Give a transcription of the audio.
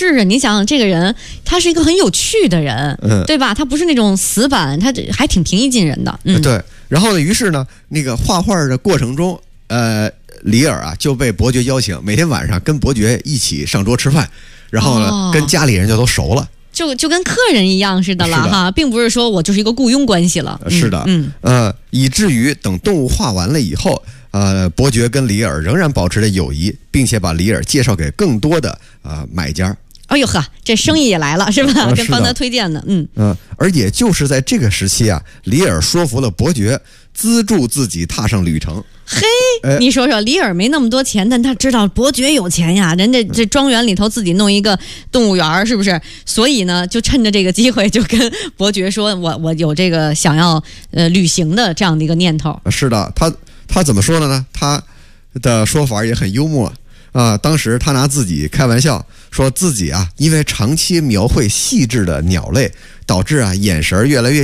是啊，你想想这个人，他是一个很有趣的人，对吧？他不是那种死板，他还挺平易近人的。 对。然后呢，于是呢，那个画画的过程中，李尔啊就被伯爵邀请，每天晚上跟伯爵一起上桌吃饭，然后呢，跟家里人就都熟了。 就跟客人一样似的了哈，并不是说我就是一个雇佣关系了。 是的，以至于等动物画完了以后，伯爵跟李尔仍然保持着友谊，并且把李尔介绍给更多的买家。 哎呦呵，这生意也来了是吧？跟帮他推荐的， 而也就是在这个时期啊，李尔说服了伯爵资助自己踏上旅程。 嘿，你说说，李尔没那么多钱，但他知道伯爵有钱呀，人家这庄园里头自己弄一个动物园，是不是？所以呢，就趁着这个机会，就跟伯爵说，我有这个想要旅行的这样的一个念头。 是的，他怎么说的呢？他的说法也很幽默。当时他拿自己开玩笑，说自己啊，因为长期描绘细致的鸟类，导致啊眼神越来越